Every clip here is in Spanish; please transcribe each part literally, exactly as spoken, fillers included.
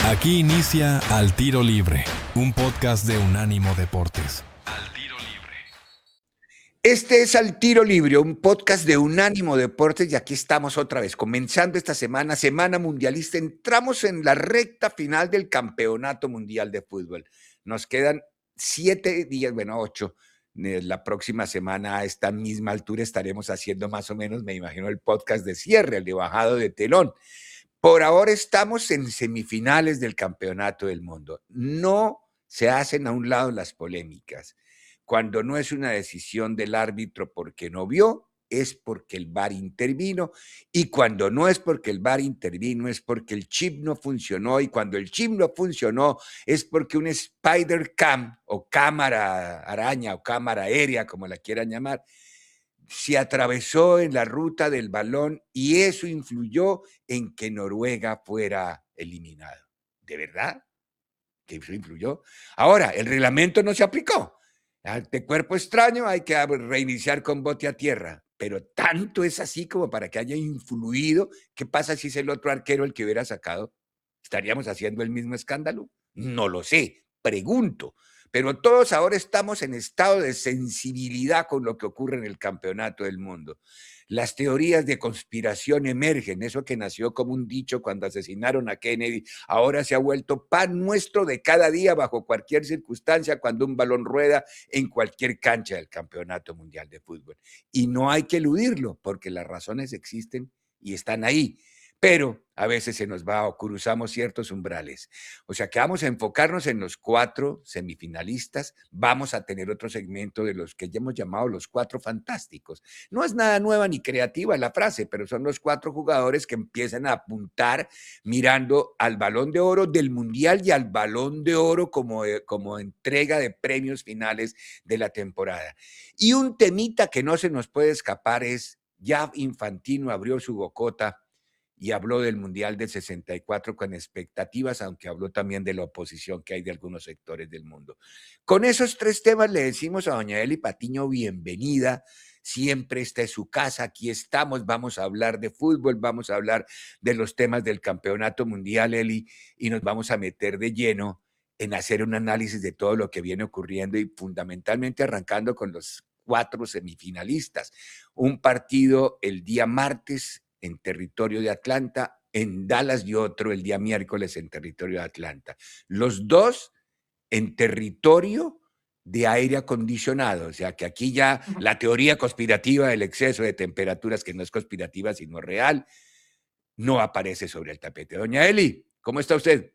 Aquí inicia Al Tiro Libre, un podcast de Unánimo Deportes. Al Tiro Libre. Este es Al Tiro Libre, un podcast de Unánimo Deportes, y aquí estamos otra vez, comenzando esta semana, semana mundialista. Entramos en la recta final del Campeonato Mundial de Fútbol. Nos quedan siete días, bueno, ocho. La próxima semana a esta misma altura estaremos haciendo más o menos, me imagino, el podcast de cierre, el de bajado de telón. Por ahora estamos en semifinales del Campeonato del Mundo. No se hacen a un lado las polémicas. Cuando no es una decisión del árbitro porque no vio, es porque el V A R intervino. Y cuando no es porque el V A R intervino, es porque el chip no funcionó. Y cuando el chip no funcionó, es porque un Spider Cam o cámara araña o cámara aérea, como la quieran llamar, se atravesó en la ruta del balón y eso influyó en que Noruega fuera eliminado. ¿De verdad? ¿Que eso influyó? Ahora, el reglamento no se aplicó. De cuerpo extraño hay que reiniciar con bote a tierra, pero tanto es así como para que haya influido. ¿Qué pasa si es el otro arquero el que hubiera sacado? ¿Estaríamos haciendo el mismo escándalo? No lo sé, pregunto. Pero todos ahora estamos en estado de sensibilidad con lo que ocurre en el Campeonato del Mundo. Las teorías de conspiración emergen, eso que nació como un dicho cuando asesinaron a Kennedy, ahora se ha vuelto pan nuestro de cada día bajo cualquier circunstancia cuando un balón rueda en cualquier cancha del Campeonato Mundial de Fútbol. Y no hay que eludirlo porque las razones existen y están ahí. Pero a veces se nos va o cruzamos ciertos umbrales. O sea que vamos a enfocarnos en los cuatro semifinalistas. Vamos a tener otro segmento de los que ya hemos llamado los cuatro fantásticos. No es nada nueva ni creativa la frase, pero son los cuatro jugadores que empiezan a apuntar mirando al Balón de Oro del Mundial y al Balón de Oro como, como entrega de premios finales de la temporada. Y un temita que no se nos puede escapar es, ya Infantino abrió su bocota y habló del Mundial del sesenta y cuatro con expectativas, aunque habló también de la oposición que hay de algunos sectores del mundo. Con esos tres temas le decimos a doña Eli Patiño bienvenida. Siempre está en su casa, aquí estamos, vamos a hablar de fútbol, vamos a hablar de los temas del Campeonato Mundial, Eli, y nos vamos a meter de lleno en hacer un análisis de todo lo que viene ocurriendo y fundamentalmente arrancando con los cuatro semifinalistas. Un partido el día martes en territorio de Atlanta, en Dallas y otro el día miércoles en territorio de Atlanta. Los dos en territorio de aire acondicionado, o sea que aquí ya la teoría conspirativa del exceso de temperaturas, que no es conspirativa sino real, no aparece sobre el tapete. Doña Eli, ¿cómo está usted?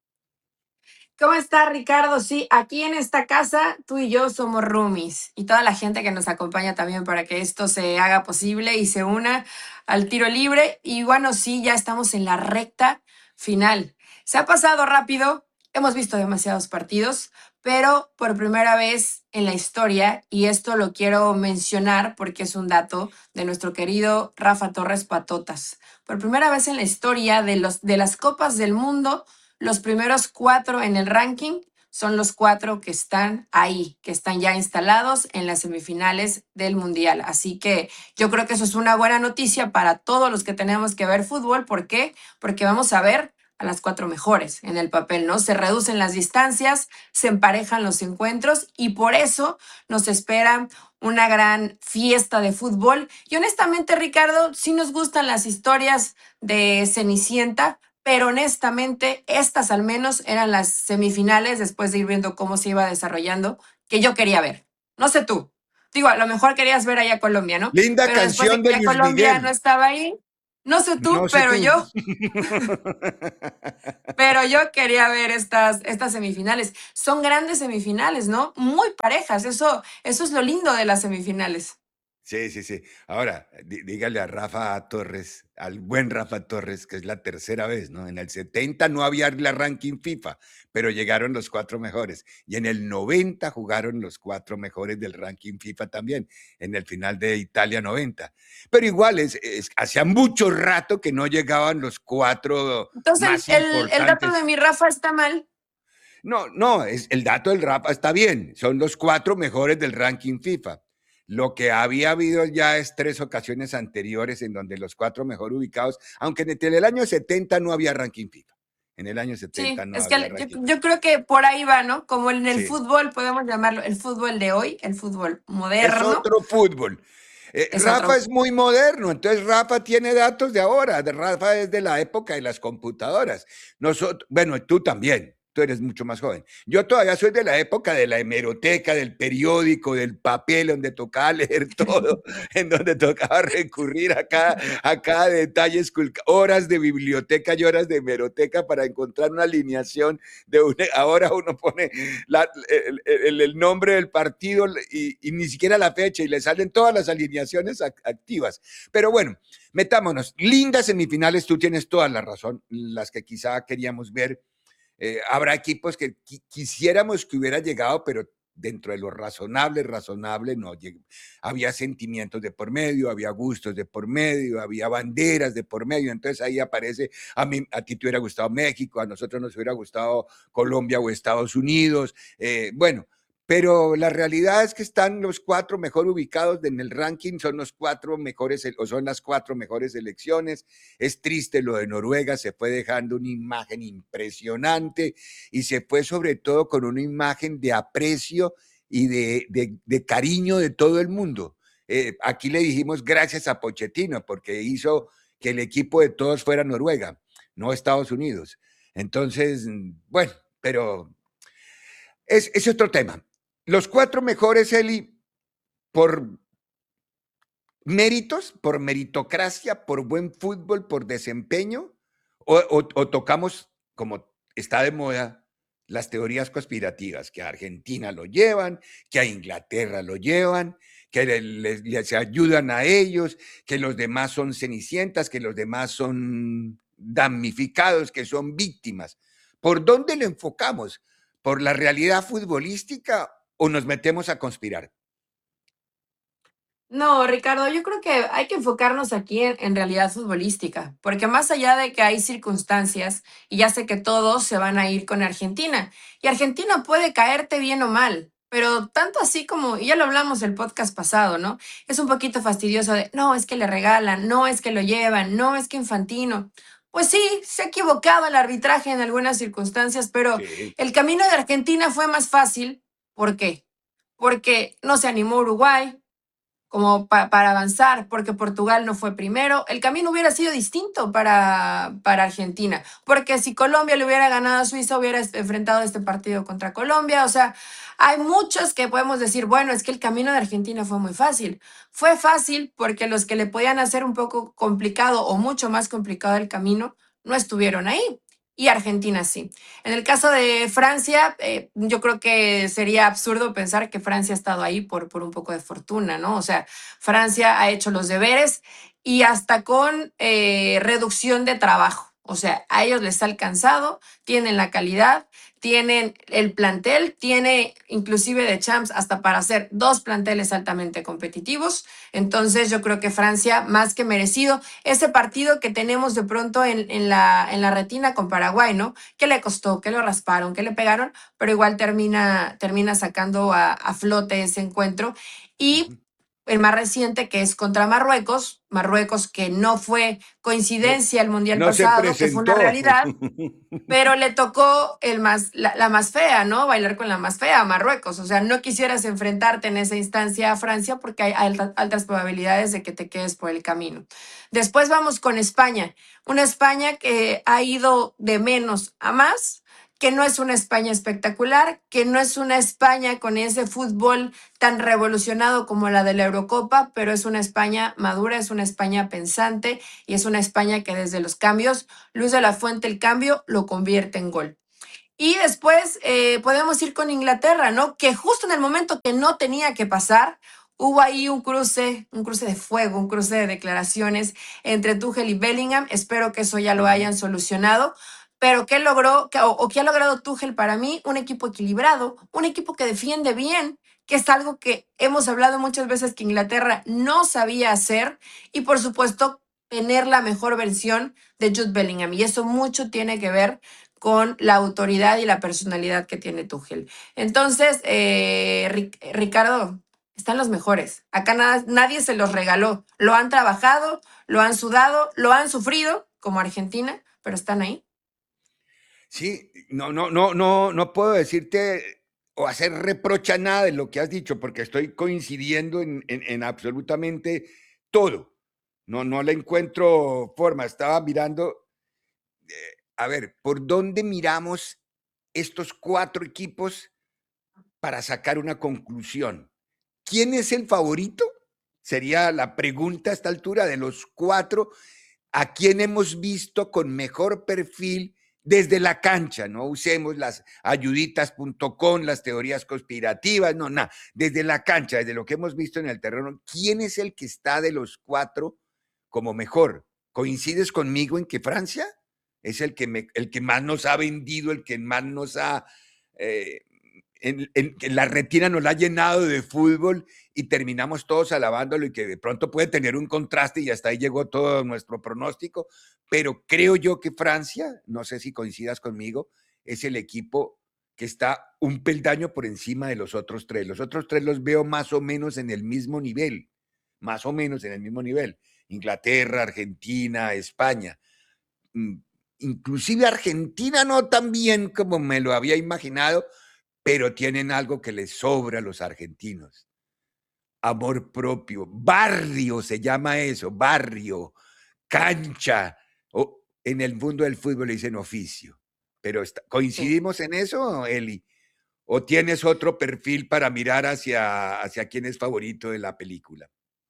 ¿Cómo está, Ricardo? Sí, aquí en esta casa tú y yo somos roomies y toda la gente que nos acompaña también para que esto se haga posible y se una al tiro libre. Y bueno, sí, ya estamos en la recta final. Se ha pasado rápido, hemos visto demasiados partidos, pero por primera vez en la historia, y esto lo quiero mencionar porque es un dato de nuestro querido Rafa Torres Patotas, por primera vez en la historia de, los, de las Copas del Mundo, los primeros cuatro en el ranking son los cuatro que están ahí, que están ya instalados en las semifinales del Mundial. Así que yo creo que eso es una buena noticia para todos los que tenemos que ver fútbol. ¿Por qué? Porque vamos a ver a las cuatro mejores en el papel, ¿no? Se reducen las distancias, se emparejan los encuentros y por eso nos espera una gran fiesta de fútbol. Y honestamente, Ricardo, sí nos gustan las historias de Cenicienta, pero honestamente estas al menos eran las semifinales, después de ir viendo cómo se iba desarrollando, que yo quería ver. No sé tú. Digo, a lo mejor querías ver allá Colombia, ¿no? Linda Pero después de canción que de ya Luis Colombia Miguel. no estaba ahí, no sé tú, No sé pero tú. yo, pero yo quería ver estas, estas semifinales. Son grandes semifinales, ¿no? Muy parejas. Eso, eso es lo lindo de las semifinales. Sí, sí, sí. Ahora, dí- dígale a Rafa Torres, al buen Rafa Torres, que es la tercera vez, ¿no? En el setenta no había la ranking FIFA, pero llegaron los cuatro mejores. Y en el noventa jugaron los cuatro mejores del ranking FIFA también, en el final de Italia noventa. Pero igual, es, es- hacía mucho rato que no llegaban los cuatro Entonces, más el, el, el dato de importantes. mi Rafa está mal. No, no, es, el dato del Rafa está bien, son los cuatro mejores del ranking FIFA. Lo que había habido ya es tres ocasiones anteriores en donde los cuatro mejor ubicados, aunque desde el año setenta no había ranking FIFA. En el año Sí, setenta no es que había el- yo, raquetas. yo creo que por ahí va, ¿no? Como en el Sí, fútbol, podemos llamarlo el fútbol de hoy, el fútbol es moderno, otro fútbol. Eh, es Rafa otro. es muy moderno, entonces Rafa tiene datos de ahora. de Rafa es de la época de las computadoras. Nosotros, bueno, tú también, tú eres mucho más joven. Yo todavía soy de la época de la hemeroteca, del periódico, del papel, donde tocaba leer todo, en donde tocaba recurrir a cada, a cada detalle, horas de biblioteca y horas de hemeroteca para encontrar una alineación de una. Ahora uno pone la, el, el, el, nombre del partido y, y ni siquiera la fecha y le salen todas las alineaciones activas. Pero bueno, metámonos. Lindas semifinales, tú tienes toda la razón, las que quizá queríamos ver. Eh, habrá equipos que qu quisiéramos que hubiera llegado, pero dentro de lo razonable, razonable, no llegó. Había sentimientos de por medio, había gustos de por medio, había banderas de por medio, entonces ahí aparece, a, mí, a ti te hubiera gustado México, a nosotros nos hubiera gustado Colombia o Estados Unidos, eh, bueno, pero la realidad es que están los cuatro mejor ubicados en el ranking, son los cuatro mejores, o son las cuatro mejores selecciones. Es triste lo de Noruega, se fue dejando una imagen impresionante y se fue sobre todo con una imagen de aprecio y de, de, de cariño de todo el mundo. Eh, aquí le dijimos gracias a Pochettino porque hizo que el equipo de todos fuera Noruega, no Estados Unidos. Entonces, bueno, pero es, es otro tema. Los cuatro mejores, Eli, por méritos, por meritocracia, por buen fútbol, por desempeño, o, o, o tocamos, como está de moda, las teorías conspirativas, que a Argentina lo llevan, que a Inglaterra lo llevan, que les, les ayudan a ellos, que los demás son cenicientas, que los demás son damnificados, que son víctimas. ¿Por dónde lo enfocamos? ¿Por la realidad futbolística o nos metemos a conspirar? No, Ricardo, yo creo que hay que enfocarnos aquí en, en realidad futbolística, porque más allá de que hay circunstancias, y ya sé que todos se van a ir con Argentina, y Argentina puede caerte bien o mal, pero tanto así como, y ya lo hablamos el podcast pasado, ¿no? Es un poquito fastidioso de, no, es que le regalan, no, es que lo llevan, no, es que Infantino. Pues sí, se ha equivocado el arbitraje en algunas circunstancias, pero Sí. el camino de Argentina fue más fácil. ¿Por qué? Porque no se animó Uruguay como pa para avanzar, porque Portugal no fue primero, el camino hubiera sido distinto para, para Argentina, porque si Colombia le hubiera ganado a Suiza, hubiera enfrentado este partido contra Colombia, o sea, hay muchos que podemos decir, bueno, es que el camino de Argentina fue muy fácil. Fue fácil porque los que le podían hacer un poco complicado o mucho más complicado el camino no estuvieron ahí. Y Argentina sí. En el caso de Francia, eh, yo creo que sería absurdo pensar que Francia ha estado ahí por, por un poco de fortuna, ¿no? O sea, Francia ha hecho los deberes y hasta con eh, reducción de trabajo. O sea, a ellos les ha alcanzado, tienen la calidad, tienen el plantel, tiene inclusive de champs hasta para hacer dos planteles altamente competitivos. Entonces yo creo que Francia más que merecido. Ese partido que tenemos de pronto en, en, la, en la retina con Paraguay, ¿no? ¿Qué le costó? ¿Qué lo rasparon? ¿Qué le pegaron? Pero igual termina, termina sacando a, a flote ese encuentro. Y Uh-huh. el más reciente, que es contra Marruecos, Marruecos que no fue No, coincidencia el Mundial no se pasado, que fue una presentó. realidad, pero le tocó el más, la, la más fea, ¿no? Bailar con la más fea, Marruecos. O sea, no quisieras enfrentarte en esa instancia a Francia porque hay alta, altas probabilidades de que te quedes por el camino. Después vamos con España, una España que ha ido de menos a más, que no es una España espectacular, que no es una España con ese fútbol tan revolucionado como la de la Eurocopa, pero es una España madura, es una España pensante y es una España que desde los cambios, Luis de la Fuente el cambio lo convierte en gol. Y después eh, podemos ir con Inglaterra, ¿no? Que justo en el momento que no tenía que pasar, hubo ahí un cruce, un cruce de fuego, un cruce de declaraciones entre Tuchel y Bellingham. Espero que eso ya lo Uh-huh. hayan solucionado. Pero ¿qué logró o, o qué ha logrado Tuchel para mí? Un equipo equilibrado, un equipo que defiende bien, que es algo que hemos hablado muchas veces que Inglaterra no sabía hacer. Y por supuesto, tener la mejor versión de Jude Bellingham. Y eso mucho tiene que ver con la autoridad y la personalidad que tiene Tuchel. Entonces, eh, Ric Ricardo, están los mejores. Acá nada, nadie se los regaló. Lo han trabajado, lo han sudado, lo han sufrido, como Argentina, pero están ahí. Sí, no, no, no, no, no puedo decirte o hacer reprocha nada de lo que has dicho, porque estoy coincidiendo en, en- en absolutamente todo. No, no le encuentro forma. Estaba mirando, a ver, ¿por dónde miramos estos cuatro equipos para sacar una conclusión? ¿Quién es el favorito? Sería la pregunta a esta altura de los cuatro. ¿A quién hemos visto con mejor perfil desde la cancha? No usemos las ayuditas punto com, las teorías conspirativas, no, nada. Desde la cancha, desde lo que hemos visto en el terreno, ¿quién es el que está de los cuatro como mejor? ¿Coincides conmigo en que Francia es el que, me, el que más nos ha vendido, el que más nos ha... Eh, en, en, en la retina nos la ha llenado de fútbol y terminamos todos alabándolo y que de pronto puede tener un contraste y hasta ahí llegó todo nuestro pronóstico, pero creo yo que Francia, no sé si coincidas conmigo, es el equipo que está un peldaño por encima de los otros tres. Los otros tres los veo más o menos en el mismo nivel, más o menos en el mismo nivel. Inglaterra, Argentina, España. Inclusive Argentina no tan bien como me lo había imaginado, pero tienen algo que les sobra a los argentinos. Amor propio, barrio se llama eso, barrio, cancha, o en el mundo del fútbol le dicen oficio. Pero está, Sí. ¿coincidimos en eso, Eli? ¿O tienes otro perfil para mirar hacia, hacia quién es favorito de la película?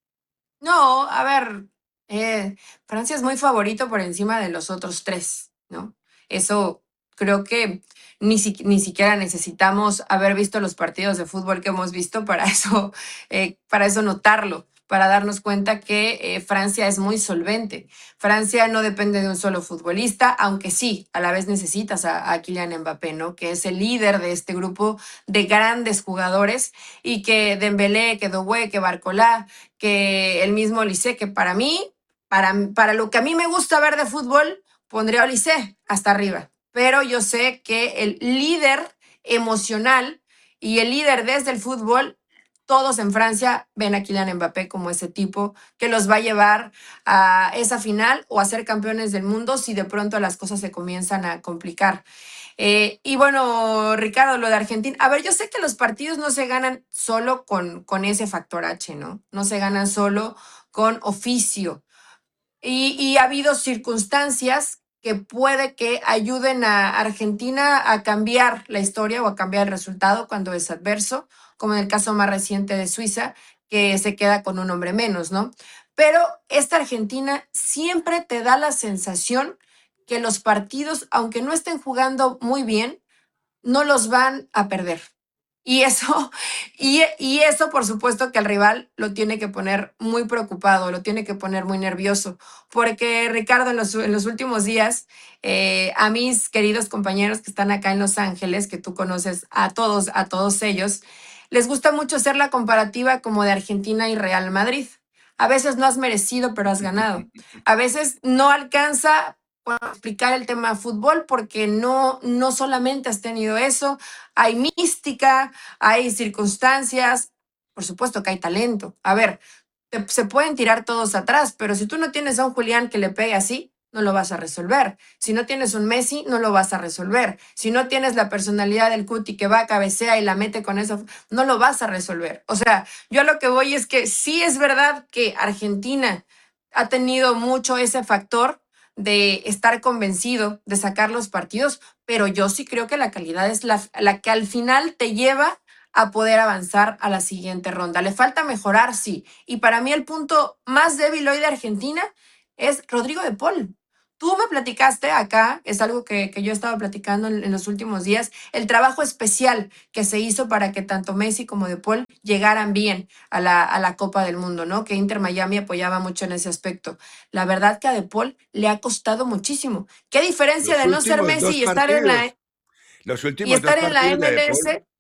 No, a ver, eh, Francia es muy favorito por encima de los otros tres, ¿no? Eso creo que ni si ni siquiera necesitamos haber visto los partidos de fútbol que hemos visto para eso, eh, para eso notarlo, para darnos cuenta que, eh, Francia es muy solvente. Francia no depende de un solo futbolista, aunque sí, a la vez necesitas a a Kylian Mbappé, ¿no? Que es el líder de este grupo de grandes jugadores y que Dembélé, que Doué, que Barcola, que el mismo Olise, que para mí, para, para lo que a mí me gusta ver de fútbol, pondría a Olise hasta arriba. Pero yo sé que el líder emocional y el líder desde el fútbol, todos en Francia ven a Kylian Mbappé como ese tipo que los va a llevar a esa final o a ser campeones del mundo si de pronto las cosas se comienzan a complicar. Eh, y bueno, Ricardo, lo de Argentina. A ver, yo sé que los partidos no se ganan solo con, con ese factor H, ¿no? No se ganan solo con oficio. Y, y ha habido circunstancias que puede que ayuden a Argentina a cambiar la historia o a cambiar el resultado cuando es adverso, como en el caso más reciente de Suiza, que se queda con un hombre menos, ¿no? Pero esta Argentina siempre te da la sensación que los partidos, aunque no estén jugando muy bien, no los van a perder. Y eso, y, y eso, por supuesto, que al rival lo tiene que poner muy preocupado, lo tiene que poner muy nervioso, porque Ricardo, en los, en los últimos días, eh, a mis queridos compañeros que están acá en Los Ángeles, que tú conoces a todos, a todos ellos, les gusta mucho hacer la comparativa como de Argentina y Real Madrid. A veces no has merecido, pero has ganado. A veces no alcanza para explicar el tema de fútbol porque no, no solamente has tenido eso, hay mística, hay circunstancias, por supuesto que hay talento. A ver, te- se pueden tirar todos atrás, pero si tú no tienes a un Julián que le pegue así, no lo vas a resolver. Si no tienes un Messi, no lo vas a resolver. Si no tienes la personalidad del Cuti que va a cabecea y la mete con eso, no lo vas a resolver. O sea, yo a lo que voy es que sí es verdad que Argentina ha tenido mucho ese factor de estar convencido de sacar los partidos, pero yo sí creo que la calidad es la, la que al final te lleva a poder avanzar a la siguiente ronda. Le falta mejorar, sí. Y para mí el punto más débil hoy de Argentina es Rodrigo de Paul. Tú me platicaste acá, es algo que, que yo he estado platicando en, en los últimos días, el trabajo especial que se hizo para que tanto Messi como De Paul llegaran bien a la, a la Copa del Mundo, ¿no? Que Inter Miami apoyaba mucho en ese aspecto. La verdad que a De Paul le ha costado muchísimo. ¿Qué diferencia Los de no ser últimos Messi dos y estar en la, partidos, los y últimos dos estar en la partidos de De Paul, M L S?